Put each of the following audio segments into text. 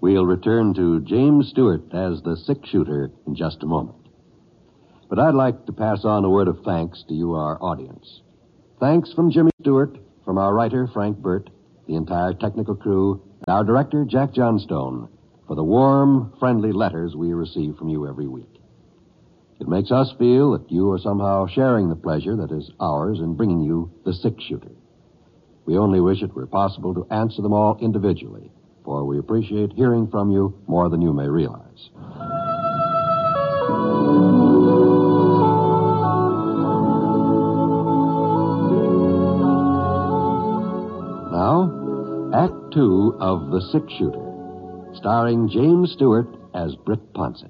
We'll return to James Stewart as the six-shooter in just a moment. But I'd like to pass on a word of thanks to you, our audience. Thanks from Jimmy Stewart, from our writer, Frank Burt, the entire technical crew, and our director, Jack Johnstone, for the warm, friendly letters we receive from you every week. It makes us feel that you are somehow sharing the pleasure that is ours in bringing you the six-shooter. We only wish it were possible to answer them all individually, for we appreciate hearing from you more than you may realize. Now, Act 2 of The Six-Shooter, starring James Stewart as Britt Ponset.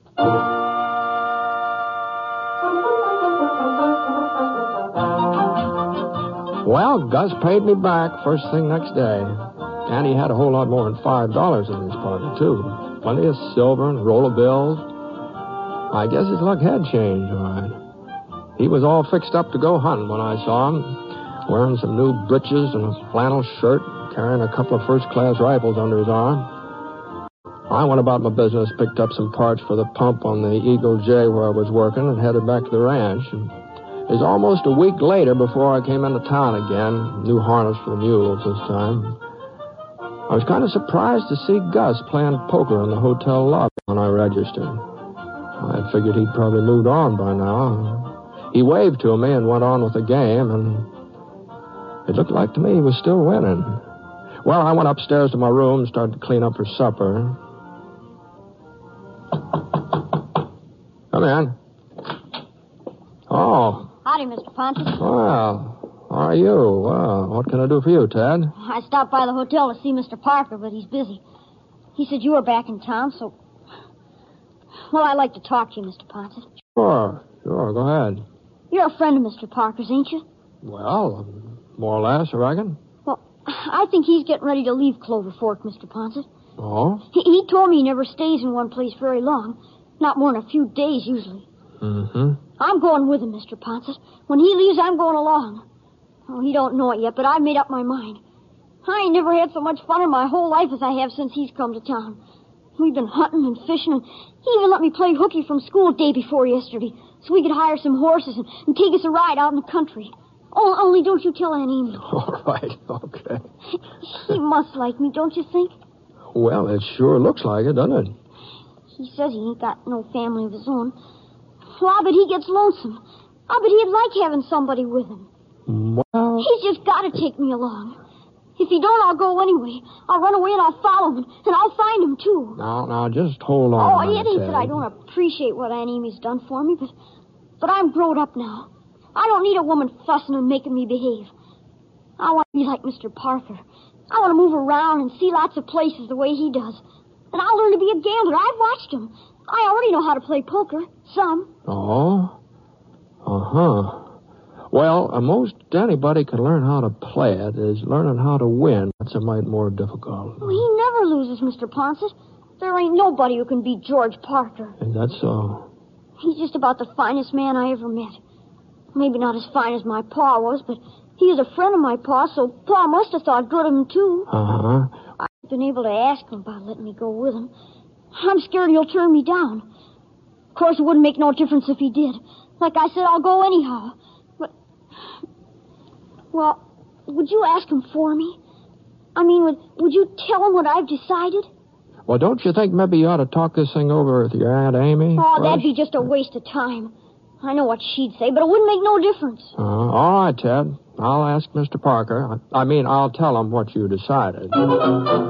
Well, Gus paid me back first thing next day. And he had a whole lot more than $5 in his pocket, too. Plenty of silver and a roll of bills. I guess his luck had changed, all right. He was all fixed up to go hunting when I saw him, wearing some new breeches and a flannel shirt, carrying a couple of first-class rifles under his arm. I went about my business, picked up some parts for the pump on the Eagle J where I was working, and headed back to the ranch. And it was almost a week later before I came into town again. New harness for the mules this time. I was kind of surprised to see Gus playing poker in the hotel lobby when I registered. I figured he'd probably moved on by now. He waved to me and went on with the game, and it looked like to me he was still winning. Well, I went upstairs to my room and started to clean up for supper. Come in. Oh. Howdy, Mr. Ponset. Well, how are you? Well, what can I do for you, Ted? I stopped by the hotel to see Mr. Parker, but he's busy. He said you were back in town, so... Well, I'd like to talk to you, Mr. Ponset. Sure, go ahead. You're a friend of Mr. Parker's, ain't you? Well, more or less, I reckon. Well, I think he's getting ready to leave Clover Fork, Mr. Ponset. Oh? He told me he never stays in one place very long. Not more than a few days, usually. Mm-hmm. I'm going with him, Mr. Ponset. When he leaves, I'm going along. Oh, he don't know it yet, but I've made up my mind. I ain't never had so much fun in my whole life as I have since he's come to town. We've been hunting and fishing, and he even let me play hooky from school day before yesterday, so we could hire some horses and take us a ride out in the country. Oh, only don't you tell Aunt Amy. All right, okay. He must like me, don't you think? Well, it sure looks like it, doesn't it? He says he ain't got no family of his own. Well, I bet he gets lonesome. I bet he'd like having somebody with him. Well... He's just got to take me along. If he don't, I'll go anyway. I'll run away and I'll follow him, and I'll find him, too. Now, just hold on. Oh, it ain't that I don't appreciate what Aunt Amy's done for me, but I'm grown up now. I don't need a woman fussing and making me behave. I want to be like Mr. Parker. I want to move around and see lots of places the way he does. And I'll learn to be a gambler. I've watched him. I already know how to play poker. Some. Oh? Uh-huh. Well, most anybody can learn how to play it. Is learning how to win. That's a mite more difficult. Well, he never loses, Mr. Ponset. There ain't nobody who can beat George Parker. Is that so? He's just about the finest man I ever met. Maybe not as fine as my pa was, but he was a friend of my pa, so Pa must have thought good of him, too. Uh-huh. I've been able to ask him about letting me go with him. I'm scared he'll turn me down. Of course, it wouldn't make no difference if he did. Like I said, I'll go anyhow. But, well, would you ask him for me? I mean, would you tell him what I've decided? Well, don't you think maybe you ought to talk this thing over with your Aunt Amy? Oh, that'd be just a waste of time. I know what she'd say, but it wouldn't make no difference. All right, Ted. I'll ask Mr. Parker. I'll tell him what you decided.